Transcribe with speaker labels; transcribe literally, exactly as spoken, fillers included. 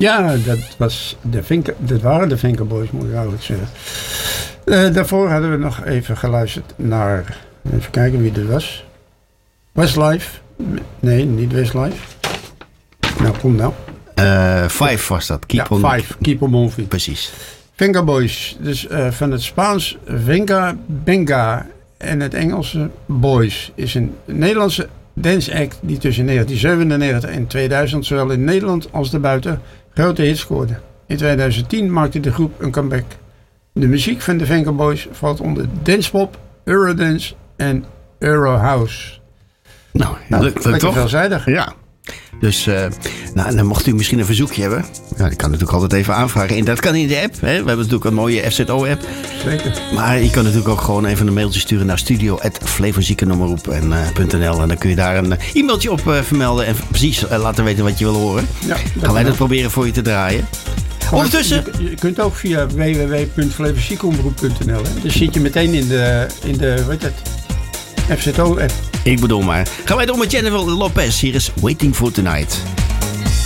Speaker 1: Ja, dat, was de Vinker, dat waren de Vinker Boys, moet ik eigenlijk zeggen. Uh, daarvoor hadden we nog even geluisterd naar... Even kijken wie dat was. Westlife. Nee, niet Westlife. Nou, kom nou.
Speaker 2: Uh, five was dat. Keep
Speaker 1: ja,
Speaker 2: on
Speaker 1: Five. Keep on moving.
Speaker 2: Precies.
Speaker 1: Vinker Boys. Dus uh, van het Spaans Vinca Benga en het Engelse Boys is een Nederlandse dance act die tussen negentien zevenennegentig en tweeduizend zowel in Nederland als daarbuiten grote hits scoorde. In tweeduizend tien maakte de groep een comeback. De muziek van de Vinker Boys valt onder dancepop, eurodance en eurohouse.
Speaker 2: Nou,
Speaker 1: nou
Speaker 2: lukt het toch?
Speaker 1: Veelzijdig.
Speaker 2: Ja. Dus, uh, nou, dan mocht u misschien een verzoekje hebben. Ja, ik kan natuurlijk altijd even aanvragen. En dat kan in de app. Hè? We hebben natuurlijk een mooie F Z O-app.
Speaker 1: Zeker.
Speaker 2: Maar je kan natuurlijk ook gewoon even een mailtje sturen naar studio at flevoziekenommerroep punt n l. En dan kun je daar een uh, e-mailtje op uh, vermelden. En precies uh, laten weten wat je wil horen. Ja, gaan wij dat proberen voor je te draaien. Ondertussen...
Speaker 1: Je, je kunt ook via w w w punt flevoziekenomroep punt n l. Dus zit je meteen in de, in de weet het, F Z O-app.
Speaker 2: Ik bedoel maar. Gaan wij door met Jennifer Lopez. Hier is Waiting for Tonight.